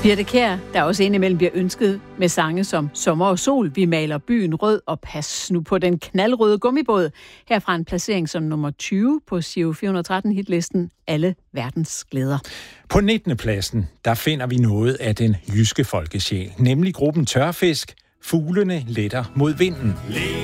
Birthe Kjær, der også indimellem bliver ønsket med sange som Sommer og Sol, Vi maler byen rød og Pas nu på den knaldrøde gummibåd. Herfra en placering som nummer 20 på Giro 413 hitlisten Alle verdens glæder. På 19. pladsen, der finder vi noget af den jyske folkesjæl, nemlig gruppen Tørfisk. Fuglene letter mod vinden.